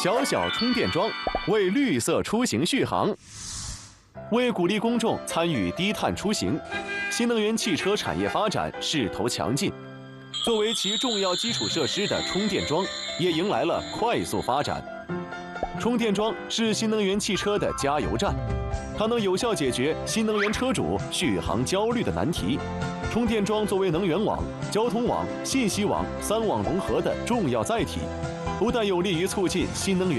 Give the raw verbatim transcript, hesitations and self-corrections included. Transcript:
小小充电桩为绿色出行续航。为鼓励公众参与低碳出行，新能源汽车产业发展势头强劲。作为其重要基础设施的充电桩，也迎来了快速发展。充电桩是新能源汽车的加油站，它能有效解决新能源车主续航焦虑的难题。充电桩作为能源网、交通网、信息网三网融合的重要载体，不但有利于促进新能源